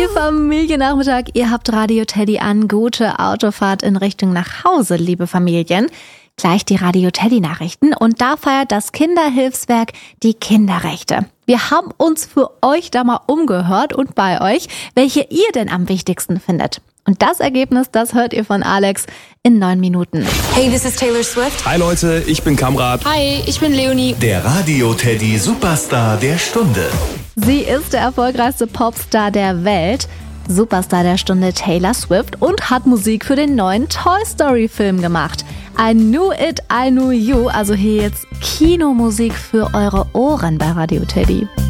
Familiennachmittag, ihr habt Radio Teddy an. Gute Autofahrt in Richtung nach Hause, liebe Familien. Gleich die Radio Teddy Nachrichten und da feiert das Kinderhilfswerk die Kinderrechte. Wir haben uns für euch da mal umgehört und bei euch, welche ihr denn am wichtigsten findet. Und das Ergebnis, das hört ihr von Alex in 9 Minuten. Hey, this is Taylor Swift. Hi Leute, ich bin Kamrat. Hi, ich bin Leonie. Der Radio Teddy Superstar der Stunde. Sie ist der erfolgreichste Popstar der Welt, Superstar der Stunde Taylor Swift und hat Musik für den neuen Toy Story Film gemacht. I Knew It, I Knew You, also hier jetzt Kinomusik für eure Ohren bei Radio Teddy.